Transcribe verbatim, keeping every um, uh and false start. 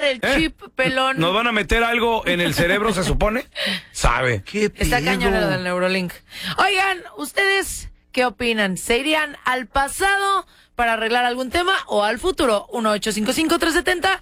el ¿Eh? chip, pelón. ¿Nos van a meter algo en el cerebro, se supone? ¿Sabe? ¿Qué Está pedo? cañón lo del Neurolink. Oigan, ¿ustedes qué opinan? ¿Se irían al pasado para arreglar algún tema o al futuro? uno ocho cinco cinco, tres siete cero,